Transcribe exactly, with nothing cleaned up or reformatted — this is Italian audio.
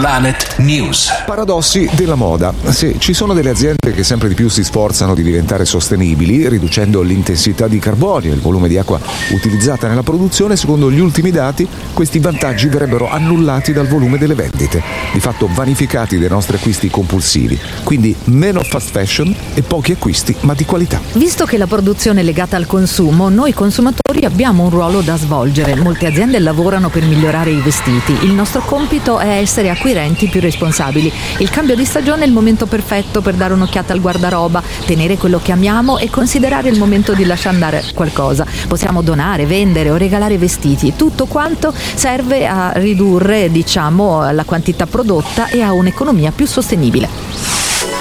Planet News. Paradossi della moda. Sì, ci sono delle aziende che sempre di più si sforzano di diventare sostenibili, riducendo l'intensità di carbonio e il volume di acqua utilizzata nella produzione. Secondo gli ultimi dati, questi vantaggi verrebbero annullati dal volume delle vendite, di fatto vanificati dai nostri acquisti compulsivi. Quindi meno fast fashion e pochi acquisti, ma di qualità. Visto che la produzione è legata al consumo, noi consumatori abbiamo un ruolo da svolgere. Molte aziende lavorano per migliorare i vestiti. Il nostro compito è essere acquirenti più responsabili. Il cambio di stagione è il momento perfetto per dare un'occhiata al guardaroba, tenere quello che amiamo e considerare il momento di lasciare andare qualcosa. Possiamo donare, vendere o regalare vestiti. Tutto quanto serve a ridurre, diciamo, la quantità prodotta e a un'economia più sostenibile.